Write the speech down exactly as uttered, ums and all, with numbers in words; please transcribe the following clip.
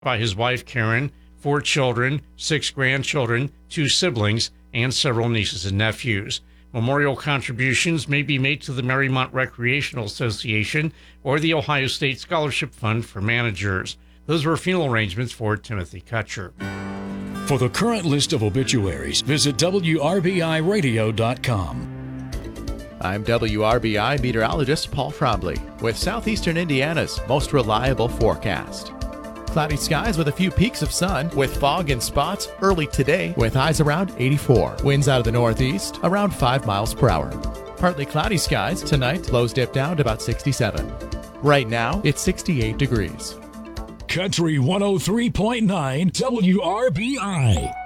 by his wife Karen, four children, six grandchildren, two siblings, and several nieces and nephews. Memorial contributions may be made to the Marymount Recreational Association or the Ohio State Scholarship Fund for managers. Those were funeral arrangements for Timothy Kutcher. For the current list of obituaries, visit W R B I radio dot com. I'm W R B I meteorologist Paul Trombley with Southeastern Indiana's most reliable forecast. Cloudy skies with a few peaks of sun with fog in spots early today with highs around eighty-four. Winds out of the northeast around five miles per hour. Partly cloudy skies tonight, lows dip down to about sixty-seven. Right now, it's sixty-eight degrees. Country one oh three point nine W R B I.